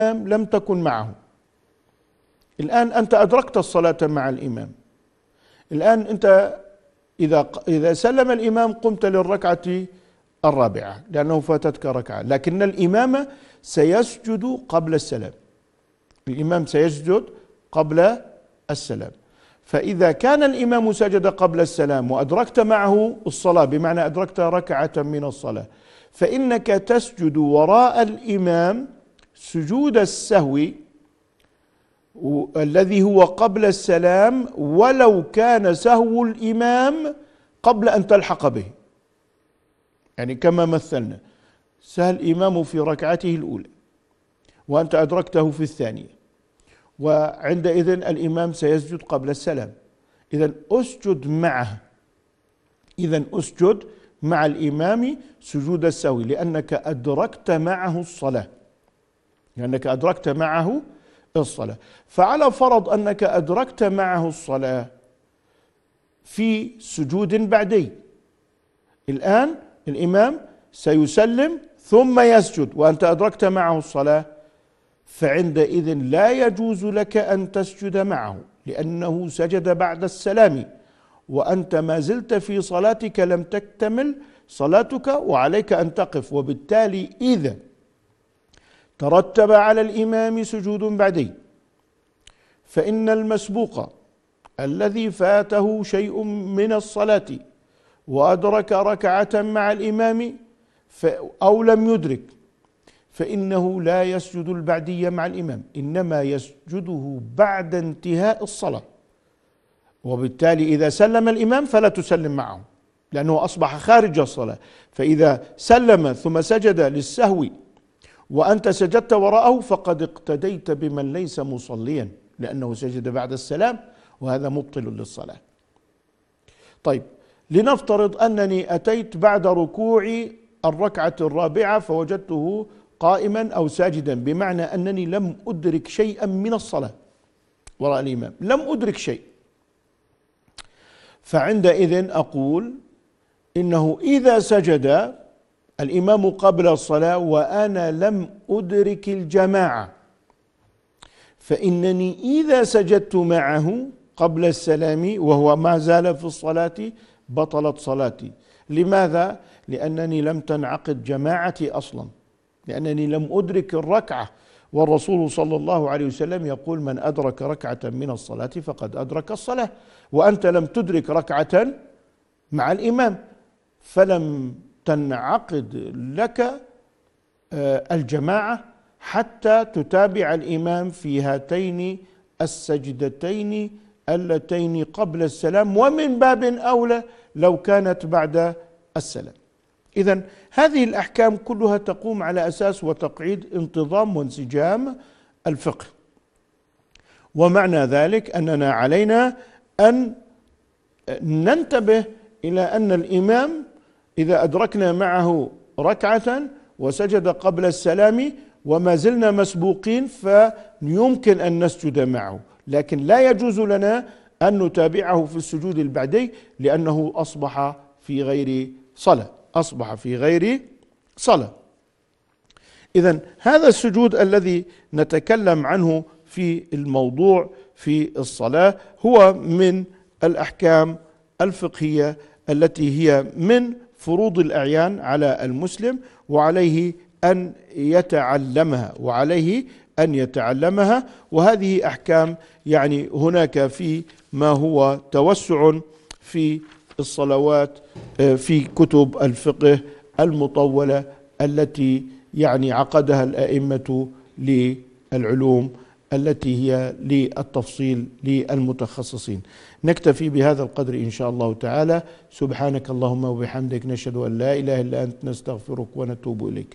لم تكن معه. الآن أنت أدركت الصلاة مع الإمام. الآن أنت إذا سلم الإمام قمت للركعة الرابعة لأنه فاتتك ركعة، لكن الإمام سيسجد قبل السلام. الإمام سيسجد قبل السلام. فإذا كان الإمام سجد قبل السلام وأدركت معه الصلاة، بمعنى أدركت ركعة من الصلاة، فإنك تسجد وراء الإمام سجود السهو الذي هو قبل السلام، ولو كان سهو الإمام قبل أن تلحق به. يعني كما مثلنا، سهى الإمام في ركعته الأولى وأنت أدركته في الثانية، وعندئذ الإمام سيسجد قبل السلام. إذن أسجد معه، إذن أسجد مع الإمام سجود السهو لأنك أدركت معه الصلاة، لأنك أدركت معه الصلاة. فعلى فرض أنك أدركت معه الصلاة في سجود بعدي، الآن الإمام سيسلم ثم يسجد وأنت أدركت معه الصلاة، فعندئذ لا يجوز لك أن تسجد معه لأنه سجد بعد السلام وأنت ما زلت في صلاتك، لم تكتمل صلاتك وعليك أن تقف. وبالتالي إذا ترتب على الإمام سجود بعدي، فإن المسبوق الذي فاته شيء من الصلاة وأدرك ركعة مع الإمام أو لم يدرك، فإنه لا يسجد البعدية مع الإمام، إنما يسجده بعد انتهاء الصلاة. وبالتالي إذا سلم الإمام فلا تسلم معه لأنه أصبح خارج الصلاة. فإذا سلم ثم سجد للسهو وأنت سجدت وراءه فقد اقتديت بمن ليس مصليا لأنه سجد بعد السلام، وهذا مبطل للصلاة. طيب، لنفترض أنني أتيت بعد ركوع الركعة الرابعة فوجدته قائما أو ساجدا، بمعنى أنني لم أدرك شيئا من الصلاة وراء الإمام، لم أدرك شيء. فعندئذ أقول إنه إذا سجد الإمام قبل الصلاة وأنا لم أدرك الجماعة، فإنني إذا سجدت معه قبل السلام وهو ما زال في الصلاة بطلت صلاتي. لماذا؟ لأنني لم تنعقد جماعتي أصلا، لأنني لم أدرك الركعة، والرسول صلى الله عليه وسلم يقول: من أدرك ركعة من الصلاة فقد أدرك الصلاة. وأنت لم تدرك ركعة مع الإمام، فلم تنعقد لك الجماعة حتى تتابع الإمام في هاتين السجدتين اللتين قبل السلام، ومن باب أولى لو كانت بعد السلام. إذن هذه الأحكام كلها تقوم على أساس وتقعيد انتظام وانسجام الفقه. ومعنى ذلك أننا علينا أن ننتبه إلى أن الإمام إذا أدركنا معه ركعة وسجد قبل السلام وما زلنا مسبوقين فيمكن أن نسجد معه، لكن لا يجوز لنا أن نتابعه في السجود البعدي لأنه أصبح في غير صلاة، أصبح في غير صلاة. إذن هذا السجود الذي نتكلم عنه في الموضوع في الصلاة هو من الأحكام الفقهية التي هي من فروض الأعيان على المسلم، وعليه أن يتعلمها وهذه أحكام يعني هناك في ما هو توسع في الصلوات في كتب الفقه المطولة التي يعني عقدها الأئمة للعلوم التي هي للتفصيل للمتخصصين. نكتفي بهذا القدر إن شاء الله تعالى. سبحانك اللهم وبحمدك، نشهد أن لا إله إلا أنت، نستغفرك ونتوب إليك.